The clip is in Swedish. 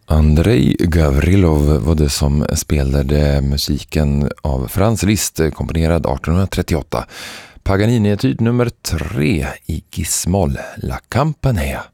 Andrei Gavrilov var det som spelade musiken av Franz Liszt, komponerad 1838. Paganini-etyd nummer 3 i Gismoll, La Campanea.